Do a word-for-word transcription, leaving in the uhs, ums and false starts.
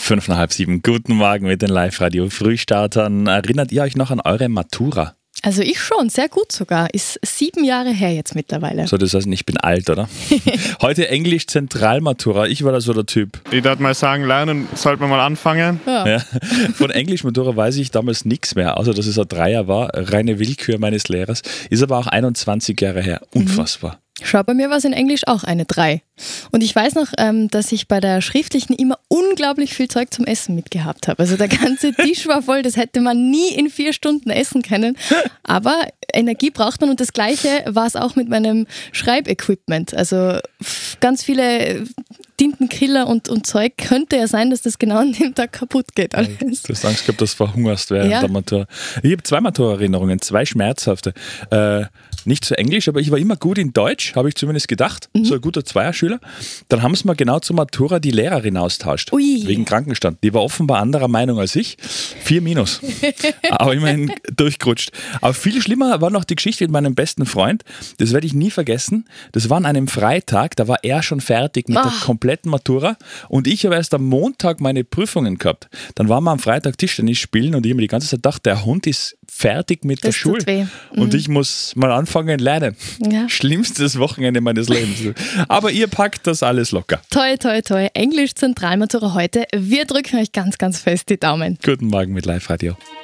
Fünf nach halb sieben. Guten Morgen mit den Live-Radio-Frühstartern. Erinnert ihr euch noch an eure Matura? Also ich schon, sehr gut sogar. Ist sieben Jahre her jetzt mittlerweile. So, das heißt, ich bin alt, oder? Heute Englisch Zentralmatura. Ich war da so der Typ. Ich würde mal sagen, lernen sollte man mal anfangen. Ja. Ja. Von Englisch Matura weiß ich damals nichts mehr, außer dass es ein Dreier war. Reine Willkür meines Lehrers. Ist aber auch einundzwanzig Jahre her. Unfassbar. Schau, bei mir war es in Englisch auch eine drei. Und ich weiß noch, ähm, dass ich bei der schriftlichen immer unglaublich viel Zeug zum Essen mitgehabt habe. Also der ganze Tisch war voll, das hätte man nie in vier Stunden essen können. Aber Energie braucht man und das Gleiche war es auch mit meinem Schreibequipment. Also f- ganz viele Tintenkiller und, und Zeug. Könnte ja sein, dass das genau an dem Tag kaputt geht. Alles. Du hast Angst gehabt, dass du verhungerst während Ja. der Matura. Ich habe zwei Matura-Erinnerungen, zwei schmerzhafte. Äh, nicht so Englisch, aber ich war immer gut in Deutsch, habe ich zumindest gedacht. Mhm. So ein guter Zweierschüler. Dann haben sie mir genau zur Matura die Lehrerin austauscht. Ui. Wegen Krankenstand. Die war offenbar anderer Meinung als ich. Vier Minus. Aber immerhin durchgerutscht. Aber viel schlimmer war noch die Geschichte mit meinem besten Freund. Das werde ich nie vergessen. Das war an einem Freitag, da war er schon fertig mit der Ah. kompletten Matura und ich habe erst am Montag meine Prüfungen gehabt. Dann waren wir am Freitag Tischtennis spielen und ich habe mir die ganze Zeit gedacht, der Hund ist fertig mit der Das Schule tut weh. und ich muss mal anfangen lernen. Ja. Schlimmstes Wochenende meines Lebens. Aber ihr packt das alles locker. Toi, toi, toi. Englisch Zentralmatura heute. Wir drücken euch ganz, ganz fest die Daumen. Guten Morgen mit Live Radio.